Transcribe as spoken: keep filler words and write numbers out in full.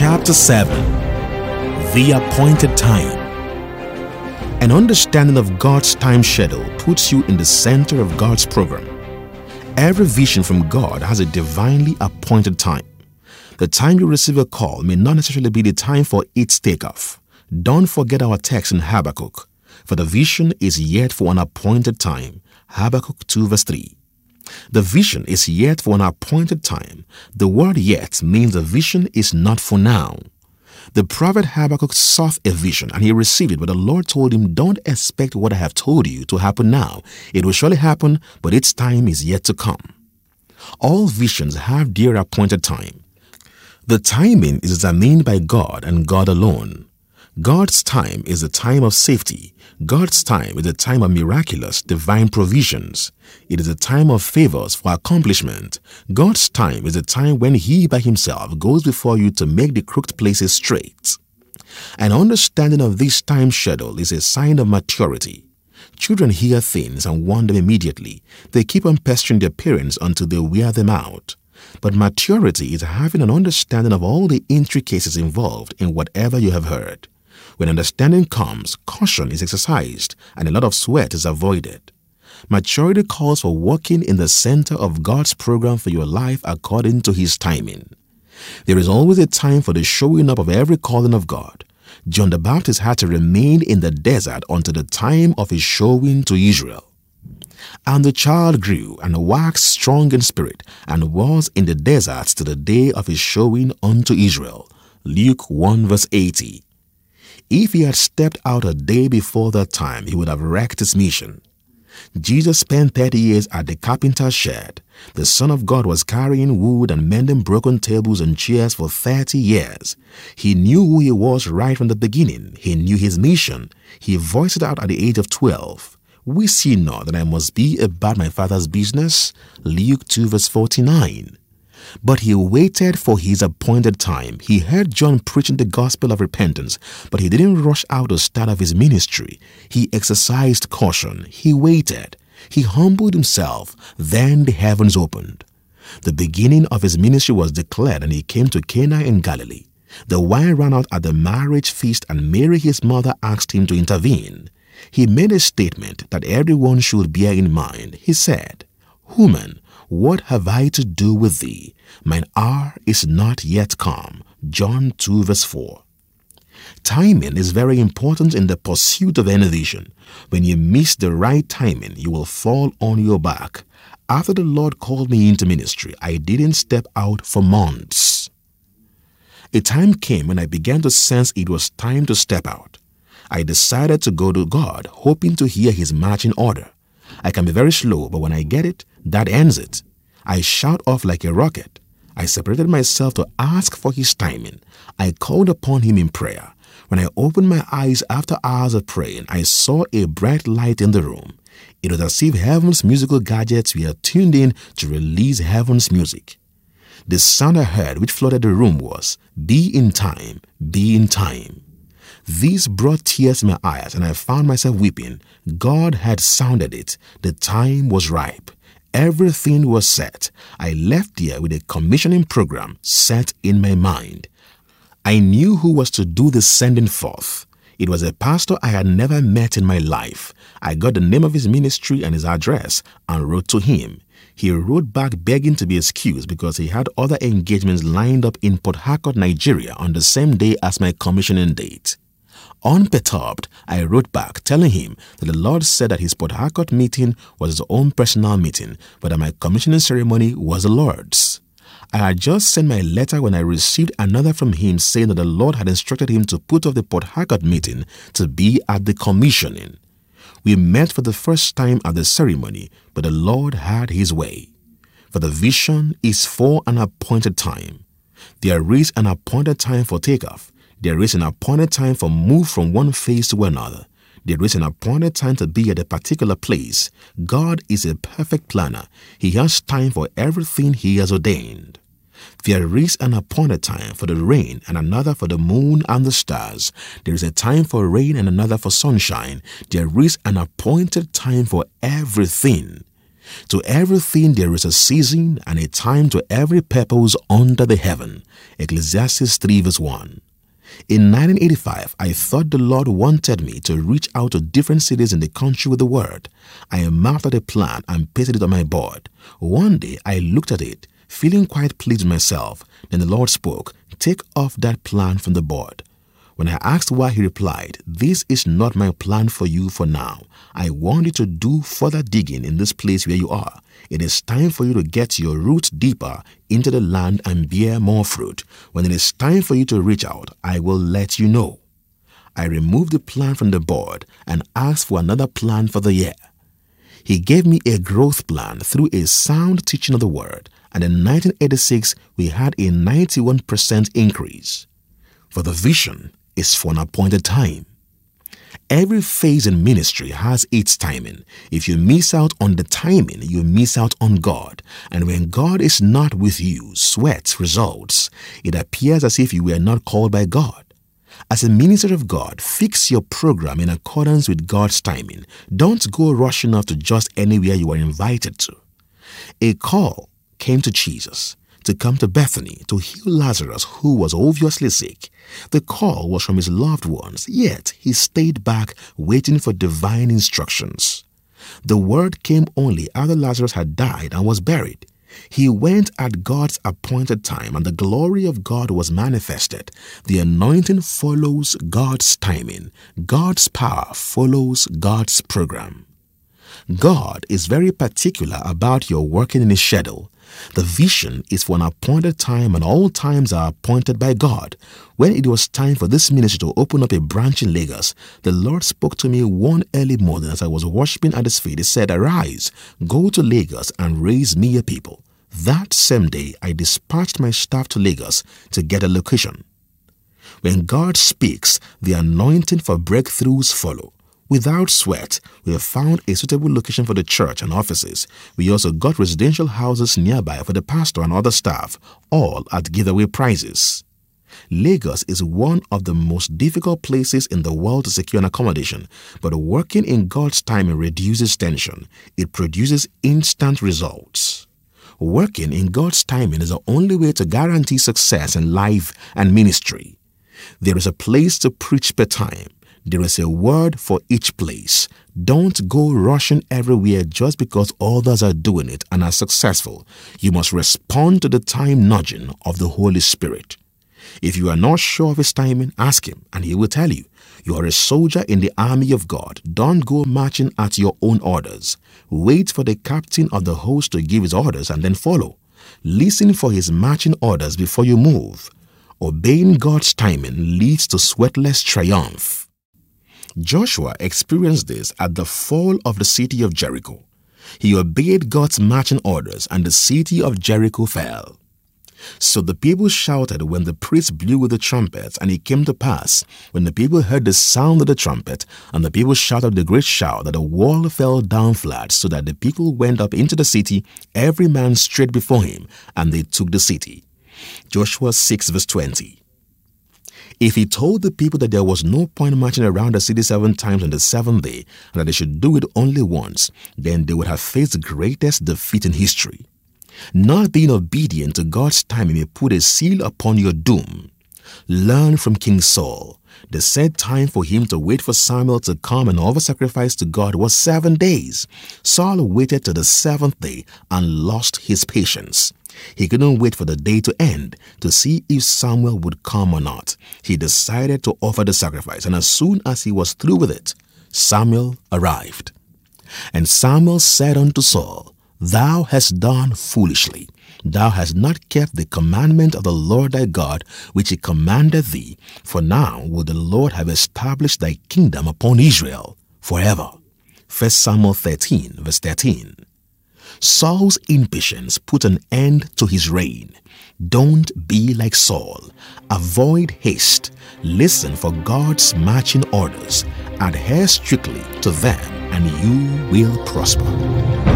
Chapter seven. The Appointed Time. An understanding of God's time schedule puts you in the center of God's program. Every vision from God has a divinely appointed time. The time you receive a call may not necessarily be the time for its takeoff. Don't forget our text in Habakkuk. For the vision is yet for an appointed time. Habakkuk two verse three. The vision is yet for an appointed time. The word yet means the vision is not for now. The prophet Habakkuk saw a vision and he received it, but the Lord told him, don't expect what I have told you to happen now. It will surely happen, but its time is yet to come. All visions have their appointed time. The timing is determined by God and God alone. God's time is the time of safety. God's time is the time of miraculous divine provisions. It is a time of favors for accomplishment. God's time is the time when He by Himself goes before you to make the crooked places straight. An understanding of this time schedule is a sign of maturity. Children hear things and want them immediately. They keep on pestering their parents until they wear them out. But maturity is having an understanding of all the intricacies involved in whatever you have heard. When understanding comes, caution is exercised and a lot of sweat is avoided. Maturity calls for walking in the center of God's program for your life according to His timing. There is always a time for the showing up of every calling of God. John the Baptist had to remain in the desert until the time of his showing to Israel. And the child grew and waxed strong in spirit and was in the desert to the day of his showing unto Israel. Luke one verse eighty. If he had stepped out a day before that time, he would have wrecked his mission. Jesus spent thirty years at the carpenter's shed. The Son of God was carrying wood and mending broken tables and chairs for thirty years. He knew who he was right from the beginning. He knew his mission. He voiced it out at the age of twelve. Wist ye not that I must be about my Father's business? Luke two verse forty-nine. But he waited for his appointed time. He heard John preaching the gospel of repentance, but he didn't rush out to start off his ministry. He exercised caution. He waited. He humbled himself. Then the heavens opened. The beginning of his ministry was declared, and he came to Cana in Galilee. The wine ran out at the marriage feast, and Mary his mother asked him to intervene. He made a statement that everyone should bear in mind. He said, "Woman, what have I to do with thee? Mine hour is not yet come." John two verse four. Timing is very important in the pursuit of any vision. When you miss the right timing, you will fall on your back. After the Lord called me into ministry, I didn't step out for months. A time came when I began to sense it was time to step out. I decided to go to God, hoping to hear His marching order. I can be very slow, but when I get it, that ends it. I shout off like a rocket. I separated myself to ask for His timing. I called upon Him in prayer. When I opened my eyes after hours of praying, I saw a bright light in the room. It was as if heaven's musical gadgets were tuned in to release heaven's music. The sound I heard which flooded the room was, "Be in time, be in time." This brought tears to my eyes and I found myself weeping. God had sounded it. The time was ripe. Everything was set. I left there with a commissioning program set in my mind. I knew who was to do the sending forth. It was a pastor I had never met in my life. I got the name of his ministry and his address and wrote to him. He wrote back begging to be excused because he had other engagements lined up in Port Harcourt, Nigeria on the same day as my commissioning date. Unperturbed, I wrote back telling him that the Lord said that his Port Harcourt meeting was his own personal meeting, but that my commissioning ceremony was the Lord's. I had just sent my letter when I received another from him saying that the Lord had instructed him to put off the Port Harcourt meeting to be at the commissioning. We met for the first time at the ceremony, but the Lord had His way. For the vision is for an appointed time. There is an appointed time for takeoff. There is an appointed time for move from one phase to another. There is an appointed time to be at a particular place. God is a perfect planner. He has time for everything He has ordained. There is an appointed time for the rain and another for the moon and the stars. There is a time for rain and another for sunshine. There is an appointed time for everything. To everything there is a season and a time to every purpose under the heaven. Ecclesiastes three verse one. In nineteen eighty-five, I thought the Lord wanted me to reach out to different cities in the country with the word. I mapped out a plan and pasted it on my board. One day, I looked at it, feeling quite pleased with myself. Then the Lord spoke, "Take off that plan from the board." When I asked why, he replied, "This is not my plan for you for now. I want you to do further digging in this place where you are. It is time for you to get your roots deeper into the land and bear more fruit. When it is time for you to reach out, I will let you know." I removed the plan from the board and asked for another plan for the year. He gave me a growth plan through a sound teaching of the word, and in nineteen eighty-six, we had a ninety-one percent increase. For the vision is for an appointed time. Every phase in ministry has its timing. If you miss out on the timing, you miss out on God. And when God is not with you, sweat results. It appears as if you were not called by God. As a minister of God, fix your program in accordance with God's timing. Don't go rushing off to just anywhere you are invited to. A call came to Jesus to come to Bethany to heal Lazarus, who was obviously sick. The call was from his loved ones, yet he stayed back waiting for divine instructions. The word came only after Lazarus had died and was buried. He went at God's appointed time, and the glory of God was manifested. The anointing follows God's timing. God's power follows God's program. God is very particular about your working in His schedule. The vision is for an appointed time, and all times are appointed by God. When it was time for this ministry to open up a branch in Lagos, the Lord spoke to me one early morning as I was worshiping at His feet. He said, "Arise, go to Lagos and raise me a people." That same day, I dispatched my staff to Lagos to get a location. When God speaks, the anointing for breakthroughs follow. Without sweat, we have found a suitable location for the church and offices. We also got residential houses nearby for the pastor and other staff, all at giveaway prices. Lagos is one of the most difficult places in the world to secure an accommodation, but working in God's timing reduces tension. It produces instant results. Working in God's timing is the only way to guarantee success in life and ministry. There is a place to preach per time. There is a word for each place. Don't go rushing everywhere just because others are doing it and are successful. You must respond to the time nudging of the Holy Spirit. If you are not sure of His timing, ask Him and He will tell you. You are a soldier in the army of God. Don't go marching at your own orders. Wait for the captain of the host to give his orders and then follow. Listen for his marching orders before you move. Obeying God's timing leads to sweatless triumph. Joshua experienced this at the fall of the city of Jericho. He obeyed God's marching orders, and the city of Jericho fell. So the people shouted when the priests blew with the trumpets, and it came to pass, when the people heard the sound of the trumpet, and the people shouted with a great shout, that the wall fell down flat, so that the people went up into the city, every man straight before him, and they took the city. Joshua six verse twenty. If he told the people that there was no point marching around the city seven times on the seventh day, and that they should do it only once, then they would have faced the greatest defeat in history. Not being obedient to God's timing may put a seal upon your doom. Learn from King Saul. The said time for him to wait for Samuel to come and offer sacrifice to God was seven days. Saul waited till the seventh day and lost his patience. He couldn't wait for the day to end to see if Samuel would come or not. He decided to offer the sacrifice, and as soon as he was through with it, Samuel arrived. And Samuel said unto Saul, "Thou hast done foolishly. Thou hast not kept the commandment of the Lord thy God, which he commanded thee. For now will the Lord have established thy kingdom upon Israel forever." First Samuel thirteen, verse thirteen. Saul's impatience put an end to his reign. Don't be like Saul. Avoid haste. Listen for God's marching orders. Adhere strictly to them, and you will prosper.